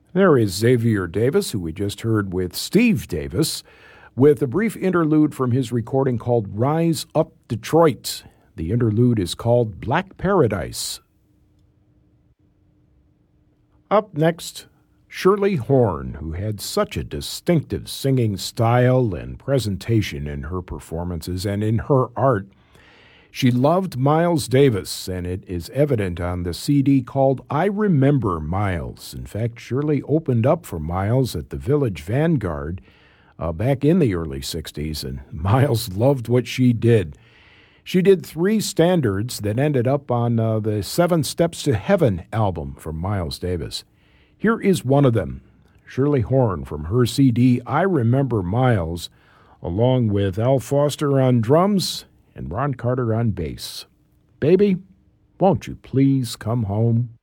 There is Xavier Davis, who we just heard with Steve Davis, with a brief interlude from his recording called Rise Up Detroit. The interlude is called Black Paradise. Up next, Shirley Horn, who had such a distinctive singing style and presentation in her performances and in her art. She loved Miles Davis, and it is evident on the CD called I Remember Miles. In fact, Shirley opened up for Miles at the Village Vanguard back in the early 60s, and Miles loved what she did. She did 3 standards that ended up on the 7 Steps to Heaven album from Miles Davis. Here is one of them, Shirley Horn from her CD I Remember Miles, along with Al Foster on drums and Ron Carter on bass. Baby, won't you please come home?